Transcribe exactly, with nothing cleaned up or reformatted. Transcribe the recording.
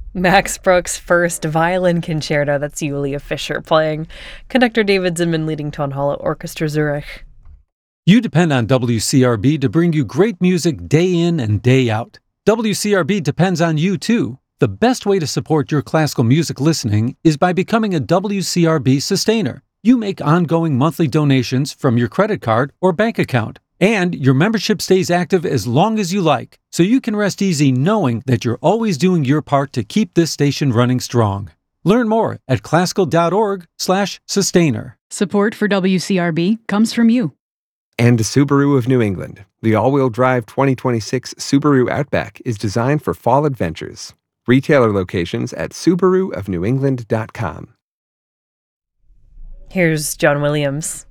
Max Bruch's first violin concerto, that's Julia Fischer playing. Conductor David Zinman leading Tonhalle Orchestra Zurich. You depend on W C R B to bring you great music day in and day out. W C R B depends on you, too. The best way to support your classical music listening is by becoming a W C R B sustainer. You make ongoing monthly donations from your credit card or bank account, and your membership stays active as long as you like, so you can rest easy knowing that you're always doing your part to keep this station running strong. Learn more at classical.org slash sustainer. Support for W C R B comes from you. And Subaru of New England. The all-wheel drive twenty twenty-six Subaru Outback is designed for fall adventures. Retailer locations at subaru of new england dot com. Here's John Williams.